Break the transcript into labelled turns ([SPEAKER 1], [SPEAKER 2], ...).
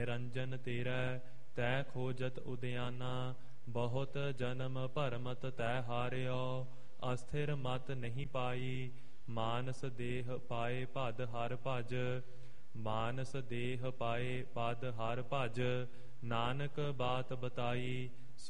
[SPEAKER 1] ਨਿਰੰਜਨ ਤੇਰੈ ਤੈ ਖੋਜਤ ਉਦਿਆਨਾ। ਬਹੁਤ ਜਨਮ ਭਰਮਤ ਤੈ ਹਾਰਿਓ, ਅਸਥਿਰ ਮਤ ਨਹੀਂ ਪਾਈ। ਮਾਨਸ ਦੇਹ ਪਾਏ ਪਦ ਹਰ ਭਜ, ਮਾਨਸ ਦੇਹ ਪਾਏ ਪਦ ਹਰ ਭਜ। ਨਾਨਕ ਬਾਤ ਬਤਾਈ